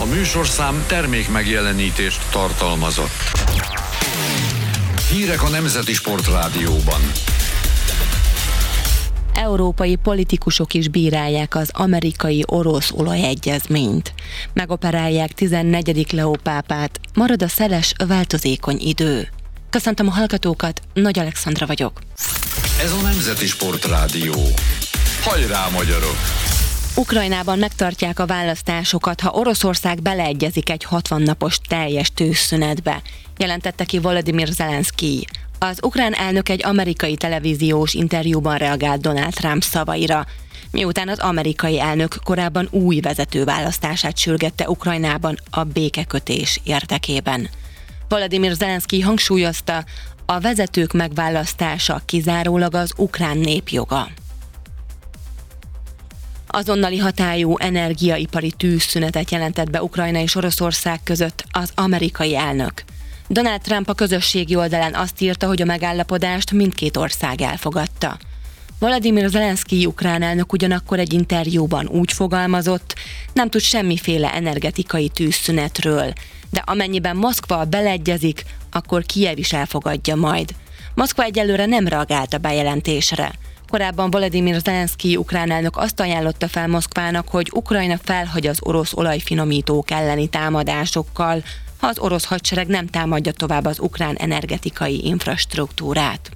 műsorszám termék megjelenítést tartalmazott. Hírek a Nemzeti Sportrádióban. Európai politikusok is bírálják az amerikai-orosz olajegyezményt. Megoperálják 14. Leó pápát, marad a szeles, változékony idő. Köszöntöm a hallgatókat, Nagy Alexandra vagyok. Ez a Nemzeti Sportrádió. Hajrá, magyarok! Ukrajnában megtartják a választásokat, ha Oroszország beleegyezik egy 60 napos teljes tűzszünetbe, jelentette ki Volodymyr Zelenszkij. Az ukrán elnök egy amerikai televíziós interjúban reagált Donald Trump szavaira, miután az amerikai elnök korábban új vezető választását sürgette Ukrajnában a békekötés érdekében. Volodymyr Zelenszkij hangsúlyozta, a vezetők megválasztása kizárólag az ukrán nép joga. Azonnali hatályú energiaipari tűzszünetet jelentett be Ukrajna és Oroszország között az amerikai elnök. Donald Trump a közösségi oldalán azt írta, hogy a megállapodást mindkét ország elfogadta. Volodymyr Zelenszkij ukrán elnök ugyanakkor egy interjúban úgy fogalmazott, nem tud semmiféle energetikai tűzszünetről, de amennyiben Moszkva beleegyezik, akkor Kijev is elfogadja majd. Moszkva egyelőre nem reagált a bejelentésre. Korábban Volodymyr Zelenszkij ukrán elnök azt ajánlotta fel Moszkvának, hogy Ukrajna felhagy az orosz olajfinomítók elleni támadásokkal, ha az orosz hadsereg nem támadja tovább az ukrán energetikai infrastruktúrát.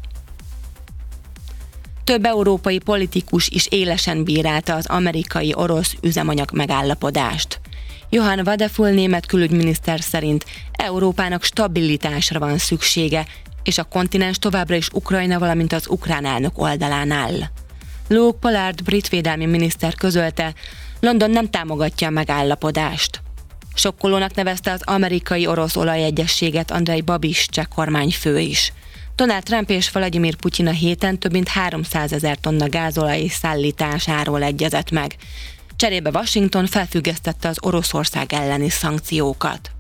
Több európai politikus is élesen bírálta az amerikai-orosz üzemanyag megállapodást. Johann Wadefull német külügyminiszter szerint Európának stabilitásra van szüksége, és a kontinens továbbra is Ukrajna, valamint az ukrán elnök oldalán áll. Luke Pollard brit védelmi miniszter közölte, London nem támogatja a megállapodást. Sokkolónak nevezte az amerikai-orosz olajegyezséget Andrej Babis cseh kormányfő is. Donald Trump és Vladimir Putyin a héten több mint 300 000 tonna gázolaj szállításáról egyezett meg. Cserébe Washington felfüggesztette az Oroszország elleni szankciókat.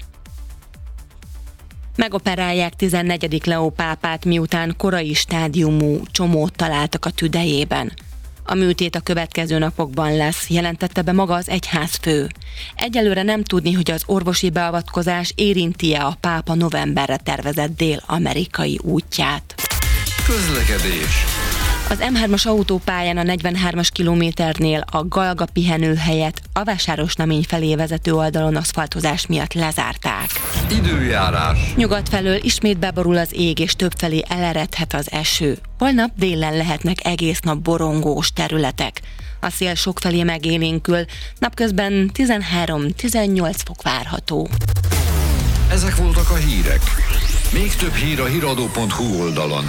Megoperálják 14. Leó pápát, miután korai stádiumú csomót találtak a tüdejében. A műtét a következő napokban lesz, jelentette be maga az egyházfő. Egyelőre nem tudni, hogy az orvosi beavatkozás érinti-e a pápa novemberre tervezett dél-amerikai útját. Közlekedés. Az M3-as autópályán a 43-as kilométernél a Galga pihenőhelyet a Vásárosnamény felé vezető oldalon aszfaltozás miatt lezárták. Időjárás. Nyugat felől ismét beborul az ég, és többfelé eleredhet az eső. Holnap délen lehetnek egész nap borongós területek. A szél sokfelé megélénkül, napközben 13-18 fok várható. Ezek voltak a hírek. Még több hír a hiradó.hu oldalon.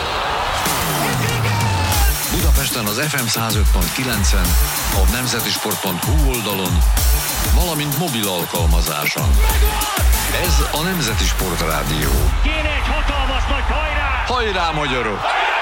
Budapesten az FM 105.9-en, a nemzetisport.hu oldalon, valamint mobil alkalmazáson. Ez a Nemzeti Sportrádió. Kéne egy hatalmas nagy hajrá! Hajrá, magyarok!